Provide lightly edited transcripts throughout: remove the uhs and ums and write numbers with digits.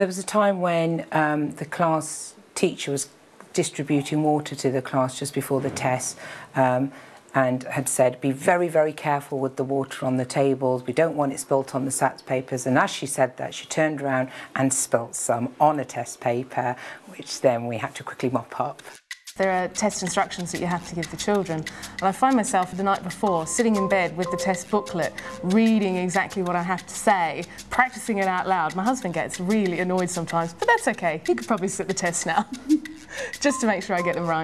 There was a time when the class teacher was distributing water to the class just before the test and had said, be very, very careful with the water on the tables. We don't want it spilt on the SATs papers. And as she said that, she turned around and spilt some on a test paper, which then we had to quickly mop up. There are test instructions that you have to give the children, and I find myself the night before sitting in bed with the test booklet, reading exactly what I have to say, practicing it out loud. My husband gets really annoyed sometimes, but that's okay. He could probably sit the test now, just to make sure I get them right.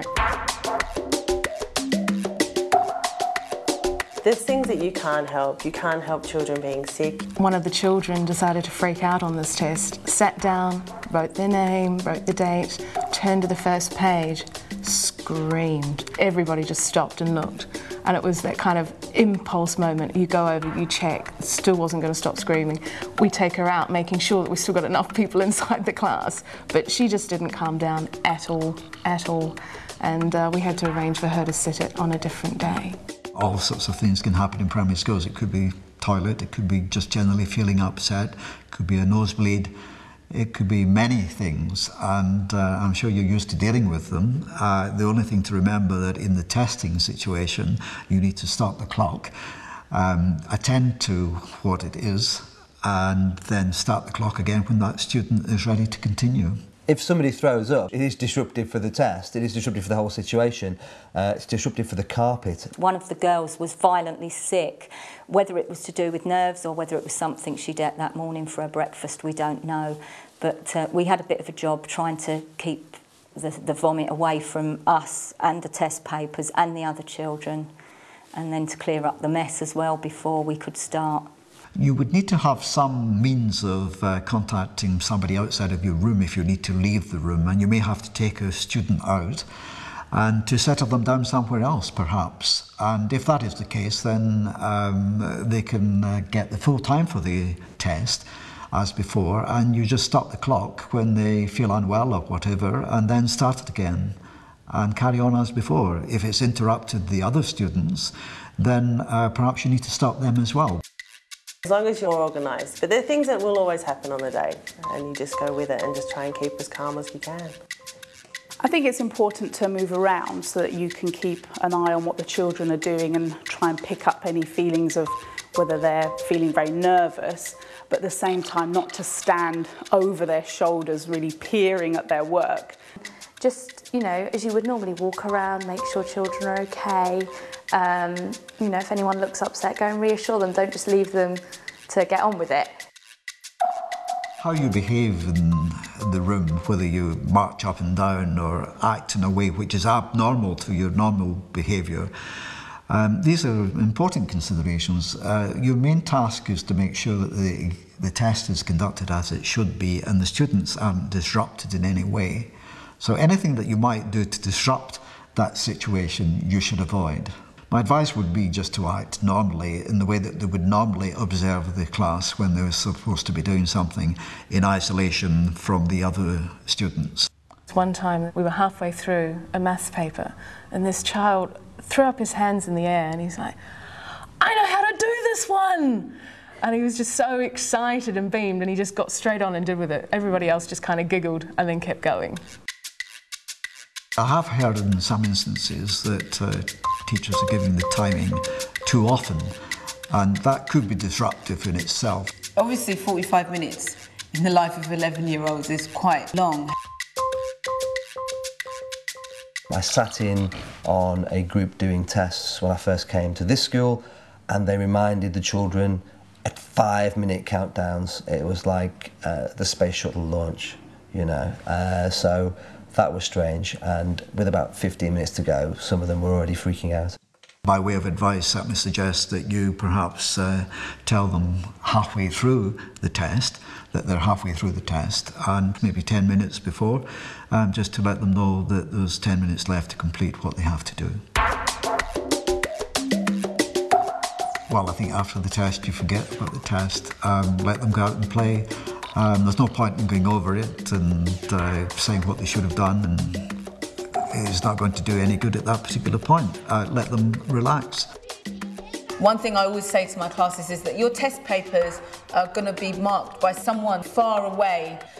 There's things that you can't help. You can't help children being sick. One of the children decided to freak out on this test, sat down, wrote their name, wrote the date, turned to the first page, screamed. Everybody just stopped and looked. And it was that kind of impulse moment. You go over, you check, still wasn't going to stop screaming. We take her out, making sure that we still got enough people inside the class. But she just didn't calm down at all. And we had to arrange for her to sit it on a different day. All sorts of things can happen in primary schools. It could be toilet, it could be just generally feeling upset, it could be a nosebleed, it could be many things, and I'm sure you're used to dealing with them. The only thing to remember that in the testing situation, you need to stop the clock, attend to what it is, and then start the clock again when that student is ready to continue. If somebody throws up, it is disruptive for the test, it is disruptive for the whole situation, it's disruptive for the carpet. One of the girls was violently sick. Whether it was to do with nerves or whether it was something she'd ate that morning for her breakfast, we don't know. But we had a bit of a job trying to keep the vomit away from us and the test papers and the other children, and then to clear up the mess as well before we could start. You would need to have some means of contacting somebody outside of your room if you need to leave the room, and you may have to take a student out and to settle them down somewhere else perhaps. And if that is the case, then they can get the full time for the test as before, and you just stop the clock when they feel unwell or whatever, and then start it again and carry on as before. If it's interrupted the other students, then perhaps you need to stop them as well. As long as you're organised. But there are things that will always happen on the day, and you just go with it and just try and keep as calm as you can. I think it's important to move around so that you can keep an eye on what the children are doing and try and pick up any feelings of whether they're feeling very nervous, but at the same time not to stand over their shoulders really peering at their work. Just, you know, as you would normally walk around, make sure children are okay. You know, if anyone looks upset, go and reassure them. Don't just leave them to get on with it. How you behave in the room, whether you march up and down or act in a way which is abnormal to your normal behaviour, these are important considerations. Your main task is to make sure that the test is conducted as it should be and the students aren't disrupted in any way. So anything that you might do to disrupt that situation, you should avoid. My advice would be just to act normally in the way that they would normally observe the class when they were supposed to be doing something in isolation from the other students. One time we were halfway through a maths paper and this child threw up his hands in the air and he's like, I know how to do this one! And he was just so excited and beamed, and he just got straight on and did with it. Everybody else just kind of giggled and then kept going. I have heard in some instances that teachers are giving the timing too often, and that could be disruptive in itself. Obviously 45 minutes in the life of 11-year-olds is quite long. I sat in on a group doing tests when I first came to this school, and they reminded the children at 5-minute countdowns. It was like the space shuttle launch, you know. So that was strange, and with about 15 minutes to go, some of them were already freaking out. By way of advice, let me suggest that you perhaps tell them halfway through the test, that they're halfway through the test, and maybe 10 minutes before, just to let them know that there's 10 minutes left to complete what they have to do. Well, I think after the test you forget about the test, let them go out and play. There's no point in going over it and saying what they should have done, and it's not going to do any good at that particular point. Let them relax. One thing I always say to my classes is that your test papers are going to be marked by someone far away